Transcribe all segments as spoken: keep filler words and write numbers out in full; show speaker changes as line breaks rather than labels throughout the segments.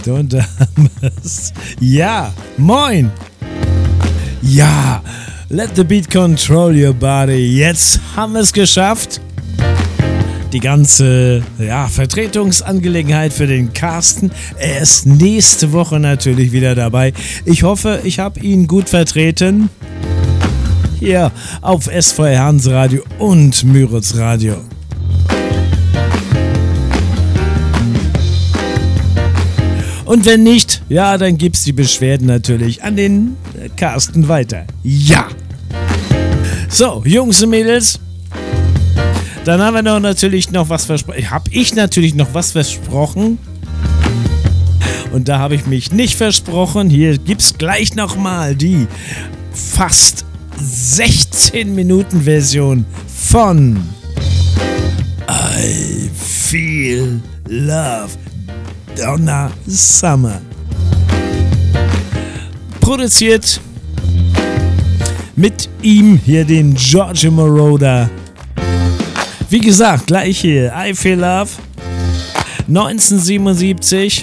Und da haben wir's. Ja, moin. Ja, let the beat control your body. Jetzt haben wir es geschafft. Die ganze ja, Vertretungsangelegenheit für den Carsten. Er ist nächste Woche natürlich wieder dabei. Ich hoffe, ich habe ihn gut vertreten. Hier auf S V R Hanseradio und Müritz Radio. Und wenn nicht, ja, dann gibt's die Beschwerden natürlich an den Carsten weiter. Ja! So, Jungs und Mädels, dann haben wir noch natürlich noch was versprochen. Hab ich natürlich noch was versprochen. Und da habe ich mich nicht versprochen. Hier gibt's gleich nochmal die fast sechzehn Minuten Version von I Feel Love. Donna Summer. Produziert mit ihm hier den Giorgio Moroder. Wie gesagt, gleich hier I Feel Love neunzehnhundertsiebenundsiebzig.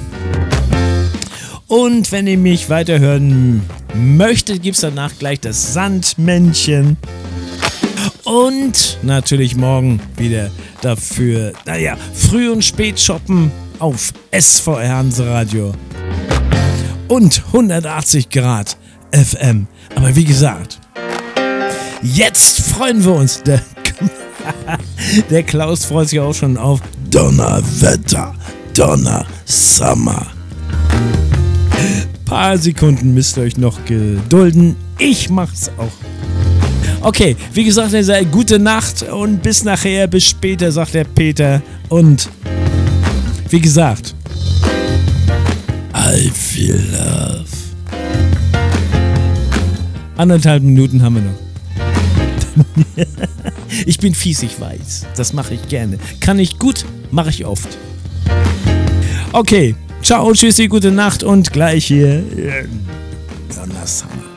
Und wenn ihr mich weiterhören möchtet, gibt es danach gleich das Sandmännchen. Und natürlich morgen wieder dafür, naja, früh und spät shoppen auf S V R Hanseradio und hundertachtzig Grad F M. Aber wie gesagt, jetzt freuen wir uns. Der, der Klaus freut sich auch schon auf Donnerwetter, Donner Summer. Paar Sekunden müsst ihr euch noch gedulden. Ich mach's auch. Okay, wie gesagt, ihr seid gute Nacht und bis nachher, bis später, sagt der Peter. Und wie gesagt, I Feel Love. Anderthalb Minuten haben wir noch. Ich bin fies, ich weiß. Das mache ich gerne. Kann ich gut, mache ich oft. Okay, ciao, tschüssi, gute Nacht und gleich hier. Donner Summer.